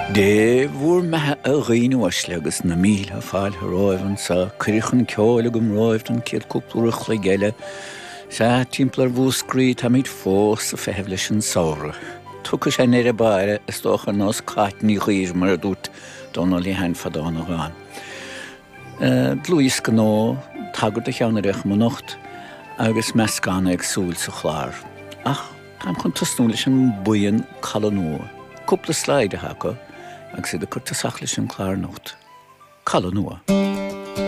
De bhúr methe a ghaoinúis legus na míle fáil roimhan sa cruchan ceála gom roimhan céad cúpúrach le geile sa timplar bhúscrí tá míid fós a feheh leis an saora. Tucha sé néir a baire is tócha nás cáitní ghuíir mar a dút donna lí hen fadán a gáin. Dlúis gná tagart a cheannareach mo nocht agus meascána ag súil sa chláir. Ach, táim chun tasnú leis an buan calanúa. Cúpla sláide haca, agus iad a curtasach leis an chláir nocht. Calanúa.